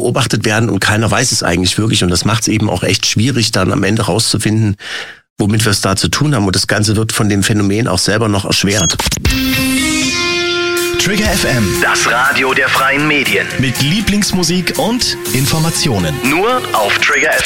beobachtet werden und keiner weiß es eigentlich wirklich. Und das macht es eben auch echt schwierig, dann am Ende rauszufinden, womit wir es da zu tun haben. Und das Ganze wird von dem Phänomen auch selber noch erschwert. Trigger FM, Das Radio der freien Medien. mit Lieblingsmusik und Informationen. Nur auf Trigger FM.